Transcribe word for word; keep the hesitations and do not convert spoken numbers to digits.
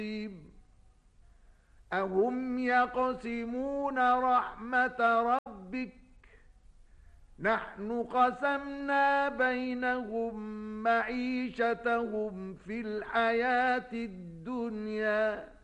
أهم يقسمون رحمة ربك نحن قسمنا بينهم معيشتهم في الحياة الدنيا